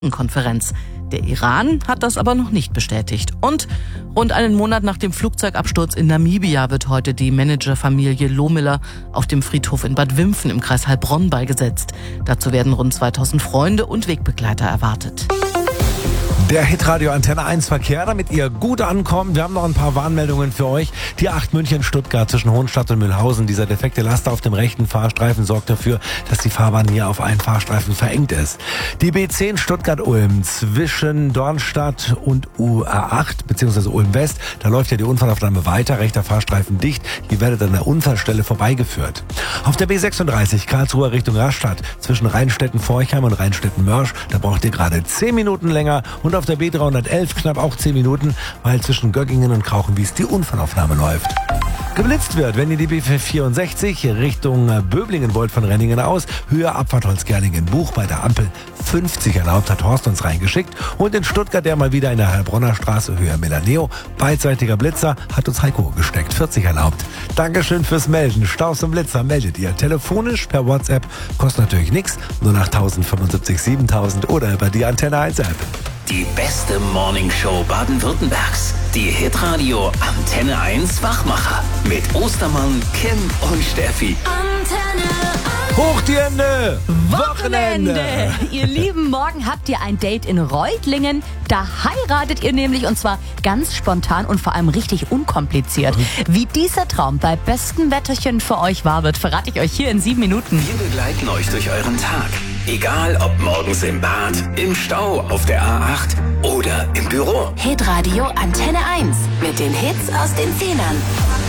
Konferenz. Der Iran hat das aber noch nicht bestätigt. Und rund einen Monat nach dem Flugzeugabsturz in Namibia wird heute die Managerfamilie Lohmiller auf dem Friedhof in Bad Wimpfen im Kreis Heilbronn beigesetzt. Dazu werden rund 2000 Freunde und Wegbegleiter erwartet. Der Hitradio Antenne 1 Verkehr, damit ihr gut ankommt. Wir haben noch ein paar Warnmeldungen für euch. Die A8 München-Stuttgart zwischen Hohenstadt und Mühlhausen. Dieser defekte Laster auf dem rechten Fahrstreifen sorgt dafür, dass die Fahrbahn hier auf einen Fahrstreifen verengt ist. Die B10 Stuttgart-Ulm zwischen Dornstadt und UA8 bzw. Ulm-West. Da läuft ja die Unfallaufnahme weiter. Rechter Fahrstreifen dicht. Ihr werdet an der Unfallstelle vorbeigeführt. Auf der B36 Karlsruhe Richtung Rastatt zwischen Rheinstetten-Forchheim und Rheinstetten-Mörsch. Da braucht ihr gerade 10 Minuten länger. Und auf der B311 knapp auch 10 Minuten, weil zwischen Göggingen und Krauchenwies die Unfallaufnahme läuft. Geblitzt wird, wenn ihr die B464 Richtung Böblingen wollt von Renningen aus, Höhe Abfahrt Holzgerlingen-Buch bei der Ampel 50 erlaubt, hat Horst uns reingeschickt. Und in Stuttgart der mal wieder in der Heilbronner Straße, Höhe Melaneo, beidseitiger Blitzer, hat uns Heiko gesteckt, 40 erlaubt. Dankeschön fürs Melden. Staus und Blitzer meldet ihr telefonisch per WhatsApp, kostet natürlich nichts, nur nach 1075 7000 oder über die Antenne 1 App. Die beste Morningshow Baden-Württembergs. Die Hitradio Antenne 1 Wachmacher. Mit Ostermann, Kim und Steffi. Antenne 1. Hoch die Hände! Wochenende! Ihr Lieben, morgen habt ihr ein Date in Reutlingen. Da heiratet ihr nämlich, und zwar ganz spontan und vor allem richtig unkompliziert. Wie dieser Traum bei bestem Wetterchen für euch wahr wird, verrate ich euch hier in 7 Minuten. Wir begleiten euch durch euren Tag. Egal ob morgens im Bad, im Stau, auf der A8 oder im Büro. Hitradio Antenne 1 mit den Hits aus den 10ern.